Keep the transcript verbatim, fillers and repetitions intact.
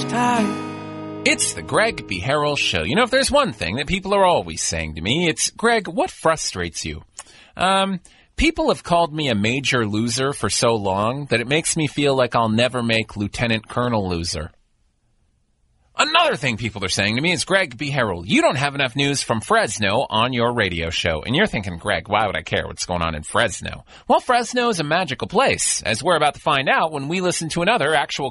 each time. It's the Greg B. Harrell Show. You know, if there's one thing that people are always saying to me, it's, Greg, what frustrates you? Um, people have called me a major loser for so long that it makes me feel like I'll never make Lieutenant Colonel loser. Another thing people are saying to me is, Greg B. Harrell, you don't have enough news from Fresno on your radio show. And you're thinking, Greg, why would I care what's going on in Fresno? Well, Fresno is a magical place, as we're about to find out when we listen to another actual